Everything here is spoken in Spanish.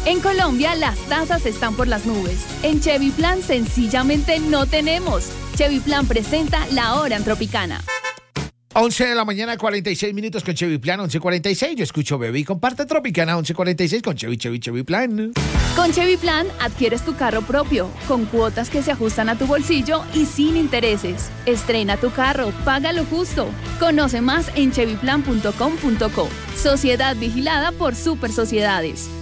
En Colombia, las tasas están por las nubes. En Chevy Plan, sencillamente no tenemos. Chevy Plan presenta La Hora en Tropicana. 11 de la mañana, 46 minutos con Chevy Plan, 11:46. Yo escucho Bebé y comparte Tropicana, 11:46 con Chevy Plan. Con Chevy Plan, adquieres tu carro propio, con cuotas que se ajustan a tu bolsillo y sin intereses. Estrena tu carro, paga lo justo. Conoce más en chevyplan.com.co. Sociedad vigilada por Super Sociedades.